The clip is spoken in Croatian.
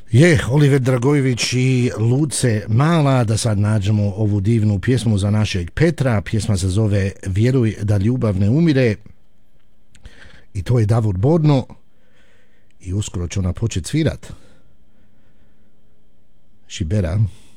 Oliver Dragojević i Luce Mala, da sad nađemo ovu divnu pjesmu za našeg Petra. Pjesma se zove Vjeruj da ljubav ne umire i to je Davor Borno i uskoro će ona početi svirat. Šibera.